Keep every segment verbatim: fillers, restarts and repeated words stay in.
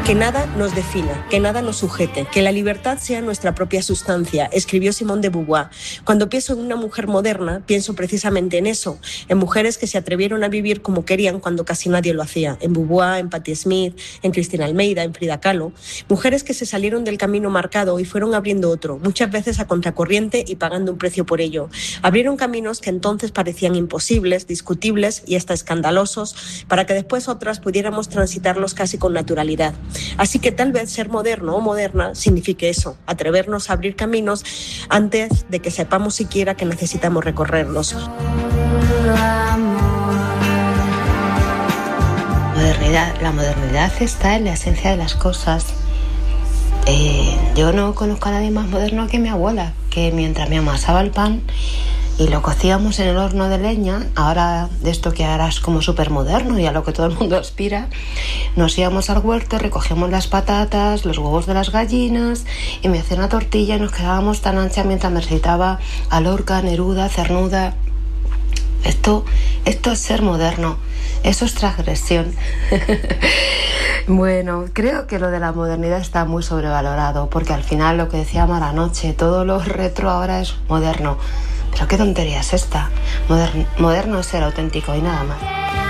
Que nada nos defina, que nada nos sujete, que la libertad sea nuestra propia sustancia, escribió Simone de Beauvoir. Cuando pienso en una mujer moderna, pienso precisamente en eso, en mujeres que se atrevieron a vivir como querían cuando casi nadie lo hacía, en Beauvoir, en Patti Smith, en Cristina Almeida, en Frida Kahlo, mujeres que se salieron del camino marcado y fueron abriendo otro, muchas veces a contracorriente y pagando un precio por ello. Abrieron caminos que entonces parecían imposibles, discutibles y hasta escandalosos, para que después otras pudiéramos transitarlos casi con naturalidad. Así que tal vez ser moderno o moderna signifique eso, atrevernos a abrir caminos antes de que sepamos siquiera que necesitamos recorrerlos. Modernidad, la modernidad está en la esencia de las cosas. Eh, yo no conozco a nadie más moderno que mi abuela, que mientras me amasaba el pan y lo cocíamos en el horno de leña, ahora de esto que ahora es como súper moderno y a lo que todo el mundo aspira, nos íbamos al huerto, recogíamos las patatas, los huevos de las gallinas y me hacía una tortilla y nos quedábamos tan ancha mientras me recitaba a Lorca, Neruda, Cernuda. Esto, esto es ser moderno, eso es transgresión. Bueno, creo que lo de la modernidad está muy sobrevalorado, porque al final lo que decía Mar anoche, todo lo retro ahora es moderno. Pero qué tontería es esta. Moderno, moderno es ser auténtico y nada más.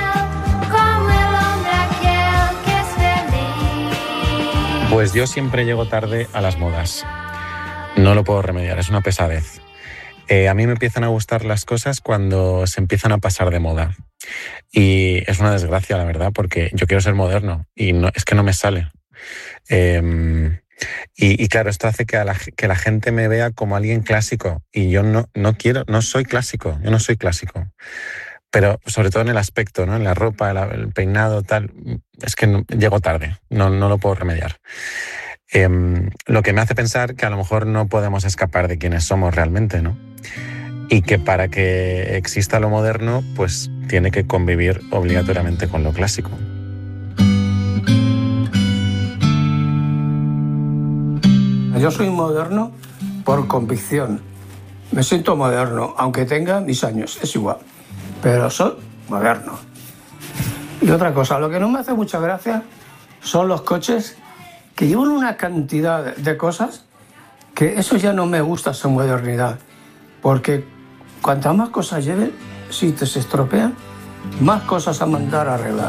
Pues yo siempre llego tarde a las modas. No lo puedo remediar, es una pesadez. Eh, a mí me empiezan a gustar las cosas cuando se empiezan a pasar de moda. Y es una desgracia, la verdad, porque yo quiero ser moderno y no, es que no me sale. Eh, y, y claro, esto hace que, a la, que la gente me vea como alguien clásico. Y yo no, no quiero, no soy clásico, yo no soy clásico. Pero sobre todo en el aspecto, ¿no? En la ropa, el, el peinado, tal, es que no, llego tarde, no, no lo puedo remediar. Eh, lo que me hace pensar que a lo mejor no podemos escapar de quienes somos realmente, ¿no? Y que para que exista lo moderno, pues tiene que convivir obligatoriamente con lo clásico. Yo soy moderno por convicción. Me siento moderno, aunque tenga mis años, es igual. Pero soy moderno. Y otra cosa, lo que no me hace mucha gracia son los coches que llevan una cantidad de cosas que eso ya no me gusta, esa modernidad. Porque cuantas más cosas lleven, si te se estropean, más cosas a mandar a arreglar.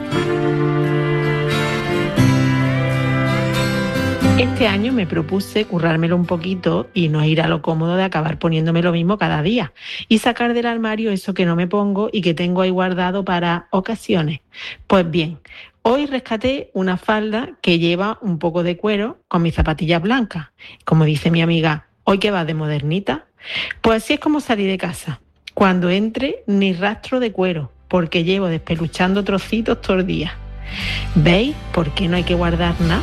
Este año me propuse currármelo un poquito y no ir a lo cómodo de acabar poniéndome lo mismo cada día y sacar del armario eso que no me pongo y que tengo ahí guardado para ocasiones. Pues bien, hoy rescaté una falda que lleva un poco de cuero con mis zapatillas blancas. Como dice mi amiga, ¿hoy que vas de modernita? Pues así es como salí de casa. Cuando entre, ni rastro de cuero, porque llevo despeluchando trocitos todo el día. ¿Veis por qué no hay que guardar nada?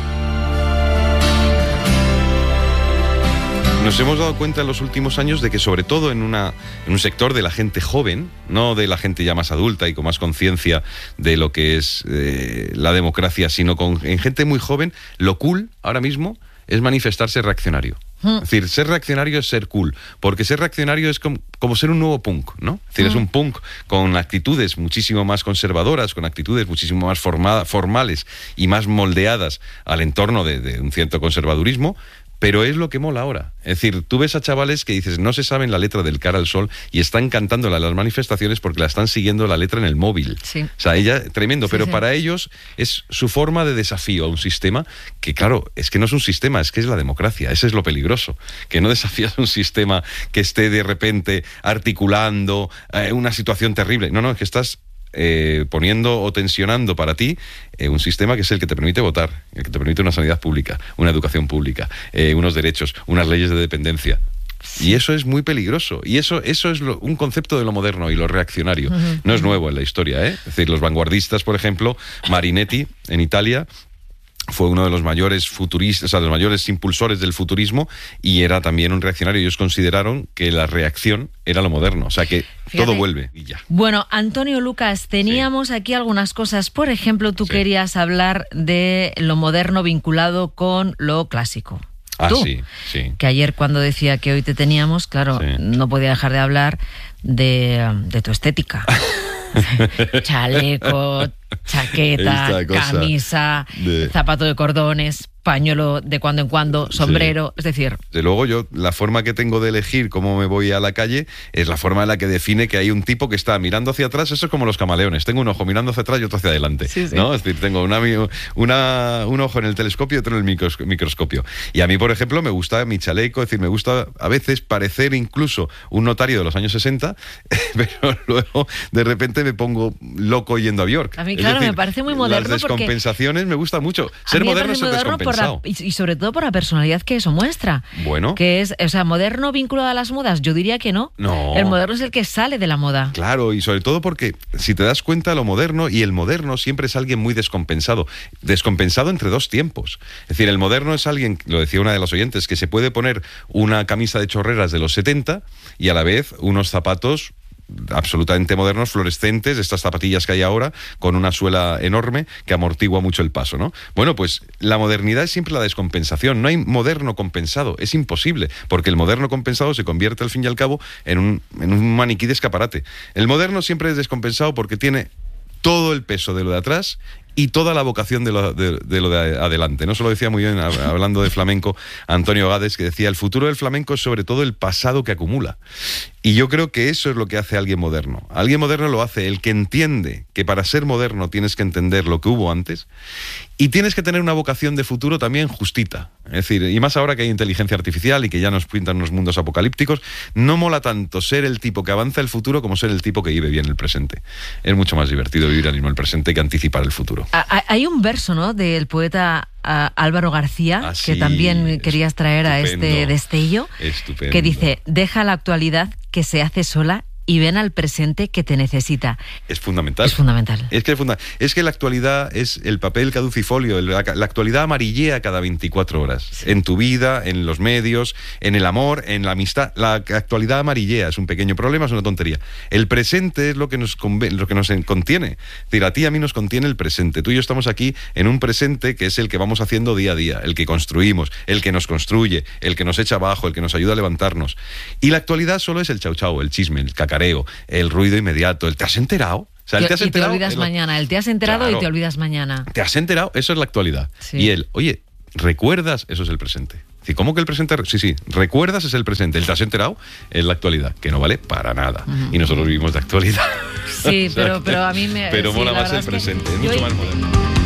Nos hemos dado cuenta en los últimos años de que sobre todo en, una, en un sector de la gente joven, no de la gente ya más adulta y con más conciencia de lo que es eh, la democracia, sino con, en gente muy joven, lo cool ahora mismo es manifestarse reaccionario. Es decir, ser reaccionario es ser cool, porque ser reaccionario es como, como ser un nuevo punk, ¿no? Es decir, es un punk con actitudes muchísimo más conservadoras, con actitudes muchísimo más formada, formales y más moldeadas al entorno de, de un cierto conservadurismo. Pero es lo que mola ahora. Es decir, tú ves a chavales que dices, no se saben la letra del Cara al Sol y están cantándola en las manifestaciones porque la están siguiendo la letra en el móvil. Sí. O sea, ella, tremendo, sí, pero sí. Para ellos es su forma de desafío a un sistema que, claro, es que no es un sistema, es que es la democracia. Ese es lo peligroso, que no desafías un sistema que esté de repente articulando eh, una situación terrible. No, no, es que estás Eh, poniendo o tensionando para ti eh, un sistema que es el que te permite votar, el que te permite una sanidad pública, una educación pública, eh, unos derechos, unas leyes de dependencia. Y eso es muy peligroso. Y eso, eso es lo, un concepto de lo moderno y lo reaccionario. Uh-huh. No es nuevo en la historia, ¿eh? Es decir, los vanguardistas, por ejemplo, Marinetti en Italia fue uno de los mayores futuristas, o sea, de los mayores impulsores del futurismo y era también un reaccionario. Ellos consideraron que la reacción era lo moderno, o sea que Fíjate. Todo vuelve y ya. Bueno, Antonio Lucas, teníamos sí. aquí algunas cosas. Por ejemplo, tú sí. querías hablar de lo moderno vinculado con lo clásico. Ah, tú, sí, sí. Que ayer cuando decía que hoy te teníamos, claro, sí. no podía dejar de hablar de, de tu estética. Chaleco, Chaqueta, camisa, de... zapato de cordones, pañuelo de cuando en cuando, sombrero, sí. Es decir... De luego yo, la forma que tengo de elegir cómo me voy a la calle es la forma en la que define que hay un tipo que está mirando hacia atrás. Eso es como los camaleones, tengo un ojo mirando hacia atrás y otro hacia adelante, sí, sí. ¿no? Es decir, tengo una, una, un ojo en el telescopio y otro en el microscopio. Y a mí, por ejemplo, me gusta mi chaleco, es decir, me gusta a veces parecer incluso un notario de los años sesenta, pero luego de repente me pongo loco yendo a Björk. A mí, claro, decir, me parece muy moderno. Las descompensaciones porque... me gusta mucho. Ser moderno es ser descompensado. La, y sobre todo por la personalidad que eso muestra. Bueno. Que es, o sea, moderno vinculado a las modas, yo diría que no. No. El moderno es el que sale de la moda. Claro, y sobre todo porque si te das cuenta, lo moderno y el moderno siempre es alguien muy descompensado. Descompensado entre dos tiempos. Es decir, el moderno es alguien, lo decía una de las oyentes, que se puede poner una camisa de chorreras de los setenta y a la vez unos zapatos absolutamente modernos, fluorescentes, estas zapatillas que hay ahora, con una suela enorme que amortigua mucho el paso, ¿no? Bueno, pues la modernidad es siempre la descompensación. No hay moderno compensado, es imposible, porque el moderno compensado se convierte al fin y al cabo en un, en un maniquí de escaparate. El moderno siempre es descompensado porque tiene todo el peso de lo de atrás y toda la vocación de lo de, de lo de adelante. No se lo decía muy bien, hablando de flamenco, Antonio Gades, que decía, el futuro del flamenco es sobre todo el pasado que acumula. Y yo creo que eso es lo que hace alguien moderno. Alguien moderno lo hace el que entiende que para ser moderno tienes que entender lo que hubo antes y tienes que tener una vocación de futuro también justita. Es decir, y más ahora que hay inteligencia artificial y que ya nos pintan unos mundos apocalípticos, no mola tanto ser el tipo que avanza el futuro como ser el tipo que vive bien el presente. Es mucho más divertido vivir al mismo el presente que anticipar el futuro. Hay un verso, ¿no?, del poeta uh, Álvaro García, ah, sí, que también querías traer a este destello, estupendo. Que dice, deja la actualidad que se hace sola y ven al presente que te necesita. Es fundamental. Es fundamental. Es que, es, funda- es que la actualidad es el papel caducifolio, la, la actualidad amarillea cada veinticuatro horas. Sí. En tu vida, en los medios, en el amor, en la amistad. La actualidad amarillea, es un pequeño problema, es una tontería. El presente es lo que nos, conven- lo que nos contiene. Es decir, a ti y a mí nos contiene el presente. Tú y yo estamos aquí en un presente que es el que vamos haciendo día a día, el que construimos, el que nos construye, el que nos echa abajo, el que nos ayuda a levantarnos. Y la actualidad solo es el chau chau, el chisme, el cacareo, el ruido inmediato, el ¿te has enterado? O sea, el te has y enterado, te olvidas el... mañana, el te has enterado claro. Y te olvidas mañana. ¿Te has enterado? Eso es la actualidad. Sí. Y el, oye, ¿recuerdas? Eso es el presente. ¿Cómo que el presente? Sí, sí, ¿recuerdas? Es el presente. El ¿te has enterado? Es la actualidad, que no vale para nada. Uh-huh. Y nosotros vivimos de actualidad. Sí, o sea, pero, pero a mí me... Pero sí, mola más el presente, es mucho más moderno.